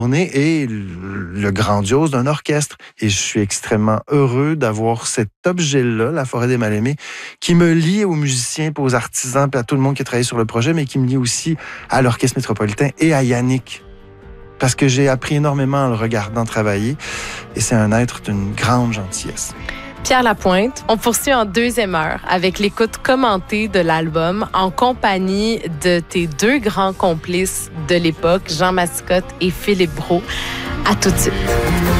et le grandiose d'un orchestre. Et je suis extrêmement heureux d'avoir cet objet-là, la Forêt des Mal-Aimés, qui me lie aux musiciens, puis aux artisans, puis à tout le monde qui a travaillé sur le projet, mais qui me lie aussi à l'Orchestre métropolitain et à Yannick. Parce que j'ai appris énormément en le regardant travailler. Et c'est un être d'une grande gentillesse. Pierre Lapointe, on poursuit en deuxième heure avec l'écoute commentée de l'album en compagnie de tes deux grands complices de l'époque, Jean Mascotte et Philippe Brault. À tout de suite.